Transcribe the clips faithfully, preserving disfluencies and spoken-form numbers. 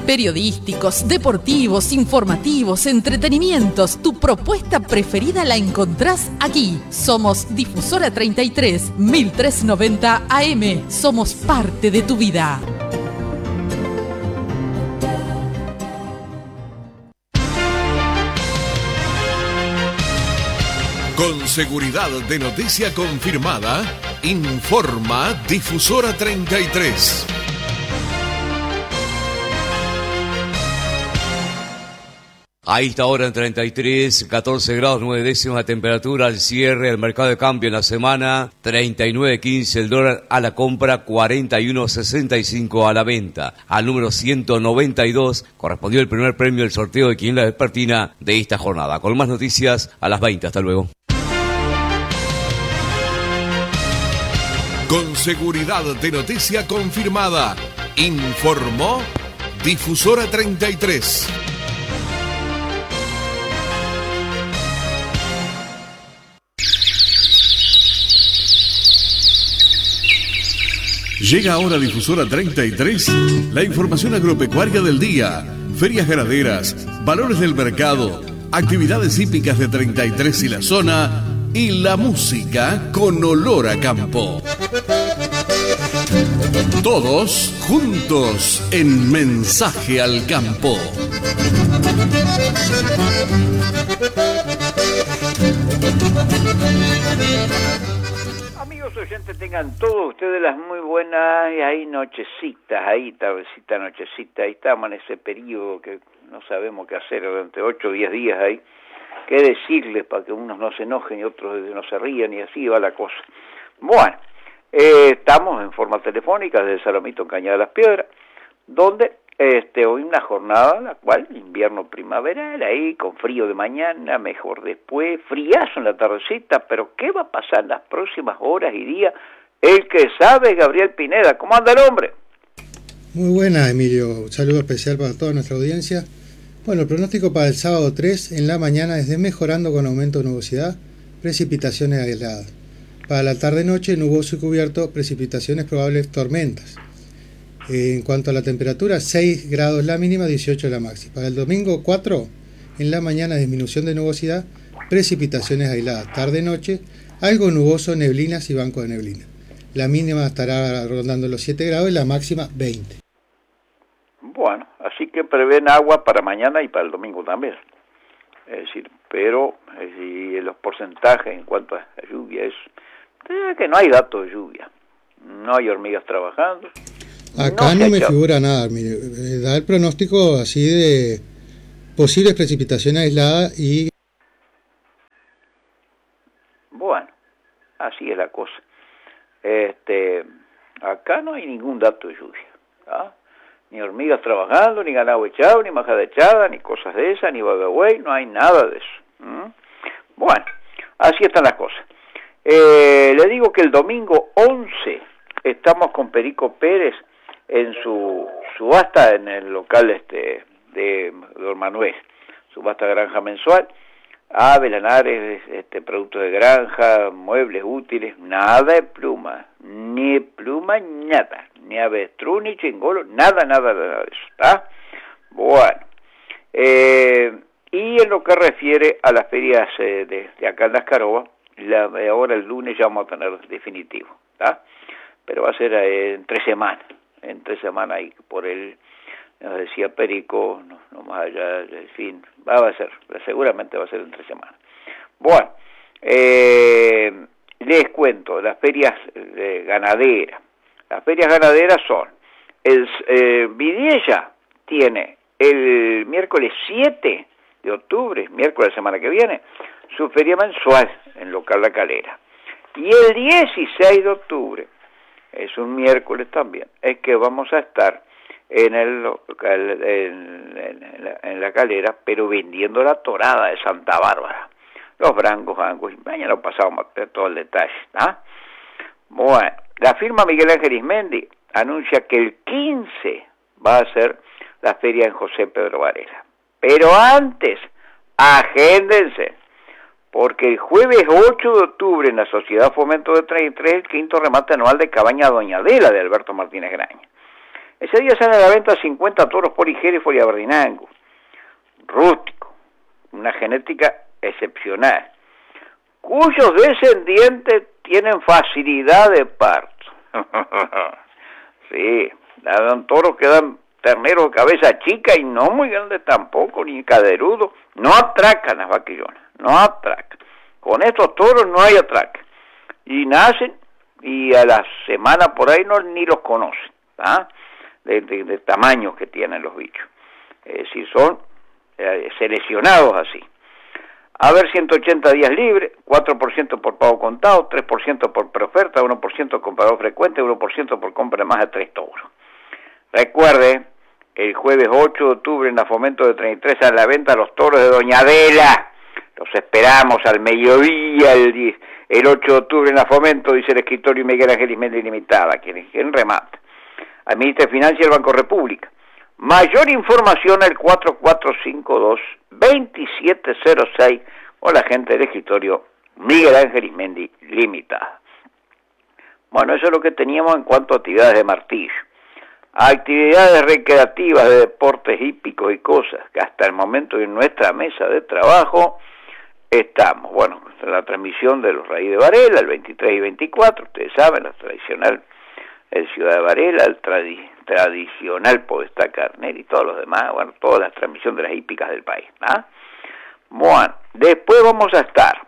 Periodísticos, deportivos, informativos, entretenimientos. Tu propuesta preferida la encontrás aquí. Somos Difusora treinta y tres, mil trescientos noventa A M. Somos parte de tu vida. Con seguridad de noticia confirmada, informa Difusora treinta y tres. A esta hora en treinta y tres, catorce grados nueve décimas la temperatura al cierre del mercado de cambio en la semana, treinta y nueve quince el dólar a la compra, cuarenta y uno sesenta y cinco a la venta. Al número ciento noventa y dos correspondió el primer premio del sorteo de Quiniela Vespertina de esta jornada. Con más noticias a las veinte, hasta luego. Con seguridad de noticia confirmada, informó Difusora treinta y tres. Llega ahora a Difusora treinta y tres la información agropecuaria del día, ferias ganaderas, valores del mercado, actividades hípicas de treinta y tres y la zona y la música con olor a campo. Todos juntos en Mensaje al Campo. Amigos oyentes, tengan todos ustedes las muy buenas y ahí nochecitas, ahí tardecita, nochecita, ahí estamos en ese periodo que no sabemos qué hacer durante ocho o diez días ahí, qué decirles para que unos no se enojen y otros no se rían y así va la cosa. Bueno, eh, estamos en forma telefónica desde Salomito en Cañada de las Piedras, donde este hoy una jornada, la cual invierno primaveral, ahí con frío de mañana, mejor después, friazo en la tardecita, pero ¿qué va a pasar en las próximas horas y días? El que sabe, Gabriel Pineda. ¿Cómo anda el hombre? Muy buena, Emilio. Un saludo especial para toda nuestra audiencia. Bueno, el pronóstico para el sábado tres, en la mañana es de mejorando con aumento de nubosidad, precipitaciones aisladas. Para la tarde-noche, nuboso y cubierto, precipitaciones probables, tormentas. En cuanto a la temperatura, seis grados la mínima, dieciocho la máxima. Para el domingo cuatro, en la mañana disminución de nubosidad, precipitaciones aisladas. Tarde-noche, algo nuboso, neblinas y banco de neblina. La mínima estará rondando los siete grados y la máxima veinte. Bueno, así que prevén agua para mañana y para el domingo también. Es decir, pero y los porcentajes en cuanto a lluvia es eh, que no hay datos de lluvia. No hay hormigas trabajando. Acá no, no me figura nada, mire, eh, da el pronóstico así de posibles precipitaciones aisladas y... Bueno, así es la cosa. Este, acá no hay ningún dato de lluvia, ¿ah? Ni hormigas trabajando, ni ganado echado, ni majada echada, ni cosas de esas, ni bagagüey, no hay nada de eso. ¿Mm? Bueno, así están las cosas. Eh, le digo que el domingo once estamos con Perico Pérez en su subasta en el local este de Don Manuel, subasta granja mensual, aves, lanares, este, productos de granja, muebles útiles, nada de pluma, ni pluma, nada, ni avestruz, ni chingolo, nada, nada, nada de eso, ¿está? Bueno, eh, y en lo que refiere a las ferias eh, de, de acá en Las Carobas, la, ahora el lunes ya vamos a tener definitivo, ¿está? Pero va a ser eh, en tres semanas, en tres semanas ahí por el, nos decía Perico, no, no más allá, en fin, va a ser, seguramente va a ser en tres semanas. Bueno, eh, les cuento, las ferias eh, ganaderas, las ferias ganaderas son, el eh, Vidiella tiene el miércoles siete de octubre, miércoles de la semana que viene, su feria mensual en local La Calera, y el dieciséis de octubre, es un miércoles también, es que vamos a estar en el local, en, en, la, en la Calera, pero vendiendo la torada de Santa Bárbara, los brancos, angus, mañana pasamos a ver todo el detalle, ¿ah? Bueno, la firma Miguel Ángel Ismendi anuncia que el quince va a ser la feria en José Pedro Varela, pero antes, agéndense, porque el jueves ocho de octubre en la Sociedad Fomento de treinta y tres, el quinto remate anual de Cabaña Doña Adela de Alberto Martínez Graña. Ese día salen a la venta cincuenta toros Porigere y Foliabardinango, rústico, una genética excepcional, cuyos descendientes tienen facilidad de parto. Sí, dan toros que dan terneros de cabeza chica y no muy grandes tampoco, ni caderudos, no atracan las vaquillonas, no atracan. Con estos toros no hay atraque. Y nacen y a la semana por ahí no ni los conocen, ¿ah? De, de, de tamaños que tienen los bichos. Es decir, son eh, seleccionados así. A ver, ciento ochenta días libres, cuatro por ciento por pago contado, tres por ciento por preoferta, uno por ciento comprador frecuente, uno por ciento por compra de más de tres toros. Recuerde, el jueves ocho de octubre en la Fomento de treinta y tres a la venta los toros de Doña Adela. Los esperamos al mediodía el, el ocho de octubre en la Fomento, dice el escritorio Miguel Ángel Ismendi Limitada, quien, quien remata. Administra y financia el Banco República. Mayor información al cuatro cuatro cinco dos, dos siete cero seis o la gente del escritorio Miguel Ángel Ismendi Limitada. Bueno, eso es lo que teníamos en cuanto a actividades de martillo. Actividades recreativas de deportes hípicos y cosas que hasta el momento en nuestra mesa de trabajo estamos. Bueno, la transmisión de los Raíz de Varela, el veintitrés y veinticuatro, ustedes saben, la tradicional, el Ciudad de Varela, el tradi tradicional Podestá Carner y todos los demás, bueno, todas las transmisiones de las hípicas del país, ¿ah? Bueno, después vamos a estar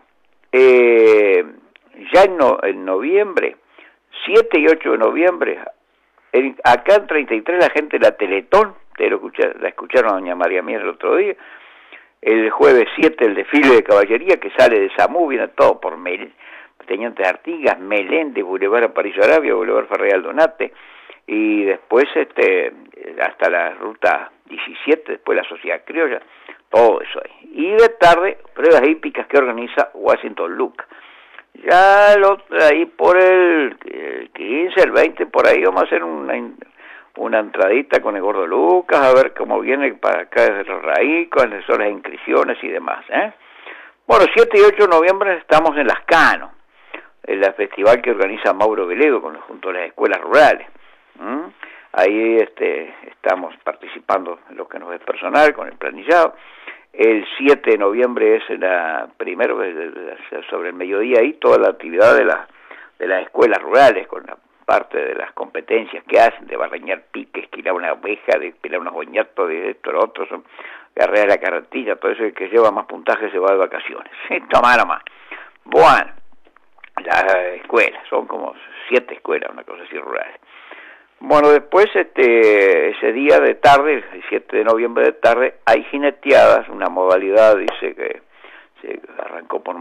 eh, ya en, no, en noviembre, siete y ocho de noviembre, en, acá en treinta y tres la gente de la Teletón, ustedes lo escucharon, la escucharon a doña María Mier el otro día, el jueves siete el desfile de caballería que sale de Samú, viene todo por Mel, Teniente Artigas, Meléndez, Boulevard Aparicio Arabia, Boulevard Ferreal Donate, y después este hasta la ruta diecisiete, después la Sociedad Criolla, todo eso ahí. Y de tarde, pruebas hípicas que organiza Washington Luca. Ya lo, ahí por el, el quince, el veinte, por ahí vamos a hacer una, una entradita con el Gordo Lucas, a ver cómo viene para acá desde los Raíz, cuáles son las inscripciones y demás, ¿eh? Bueno, siete y ocho de noviembre estamos en Las Cano, en el festival que organiza Mauro Veledo con, junto a las escuelas rurales. ¿Mm? Ahí este, estamos participando en lo que nos es personal, con el planillado. El siete de noviembre es la primero, sobre el mediodía ahí, toda la actividad de, la, de las escuelas rurales, con la parte de las competencias que hacen, de barreñar piques, esquilar una oveja, de esquilar unos boñatos, de esto, lo otro, son carreras de la carretilla, todo eso, el que lleva más puntaje se va de vacaciones. Sí, toma nomás. Bueno, las escuelas, son como siete escuelas, una cosa así rural. Bueno, después este ese día de tarde, el siete de noviembre de tarde, hay jineteadas, una modalidad, dice que se arrancó por